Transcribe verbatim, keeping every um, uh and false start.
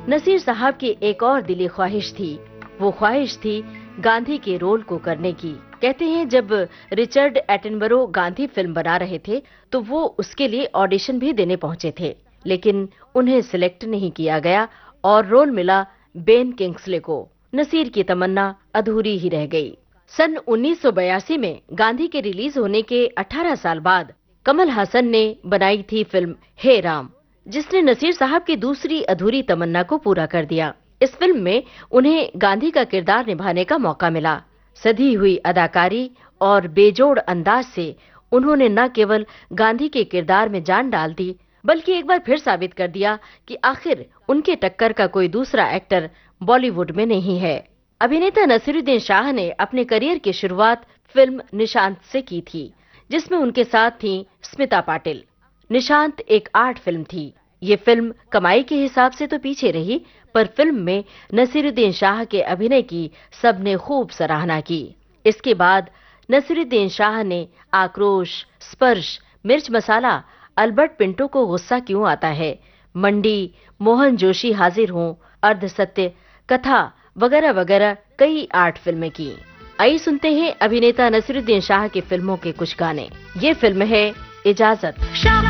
नसीर साहब की एक और दिली ख्वाहिश थी। वो ख्वाहिश थी गांधी के रोल को करने की। कहते हैं जब रिचर्ड एटनबरो गांधी फिल्म बना रहे थे तो वो उसके लिए ऑडिशन भी देने पहुंचे थे, लेकिन उन्हें सिलेक्ट नहीं किया गया और रोल मिला बेन किंग्सले को। नसीर की तमन्ना अधूरी ही रह गई। सन उन्नीस सौ बयासी में गांधी के रिलीज होने के अठारह साल बाद कमल हासन ने बनाई थी फिल्म हे राम, जिसने नसीर साहब की दूसरी अधूरी तमन्ना को पूरा कर दिया। इस फिल्म में उन्हें गांधी का किरदार निभाने का मौका मिला। सधी हुई अदाकारी और बेजोड़ अंदाज से उन्होंने न केवल गांधी के किरदार में जान डाल दी, बल्कि एक बार फिर साबित कर दिया कि आखिर उनके टक्कर का कोई दूसरा एक्टर बॉलीवुड में नहीं है। अभिनेता नसीरुद्दीन शाह ने अपने करियर की शुरुआत फिल्म निशांत से की थी, जिसमें उनके साथ थीं स्मिता पाटिल। निशांत एक आर्ट फिल्म थी। ये फिल्म कमाई के हिसाब से तो पीछे रही, पर फिल्म में नसीरुद्दीन शाह के अभिनय की सबने खूब सराहना की। इसके बाद नसीरुद्दीन शाह ने आक्रोश, स्पर्श, मिर्च मसाला, अल्बर्ट पिंटो को गुस्सा क्यों आता है, मंडी, मोहन जोशी हाजिर हों, अर्धसत्य, कथा वगैरह वगैरह कई आर्ट फिल्में की। आइए सुनते हैं अभिनेता नसीरुद्दीन शाह की फिल्मों के कुछ गाने। ये फिल्म है इजाजत।